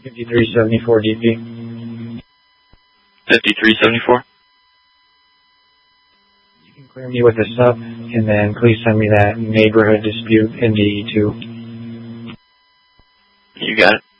5374 DP. 5374? You can clear me with a sub, and then please send me that neighborhood dispute in the E2. You got it.